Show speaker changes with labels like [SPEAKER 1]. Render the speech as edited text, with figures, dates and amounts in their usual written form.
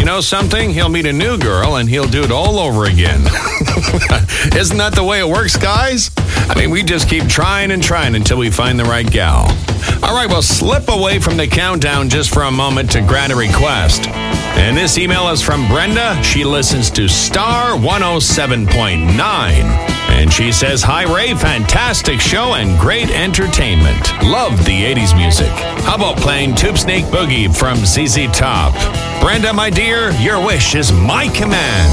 [SPEAKER 1] you know something? He'll meet a new girl and he'll do it all over again. Isn't that the way it works, guys? I mean, we just keep trying and trying until we find the right gal. All right, well, slip away from the countdown just for a moment to grant a request. And this email is from Brenda. She listens to Star 107.9. And she says, "Hi, Ray. Fantastic show and great entertainment. Love the 80s music. How about playing Tube Snake Boogie from ZZ Top? Brenda, my dear, your wish is my command."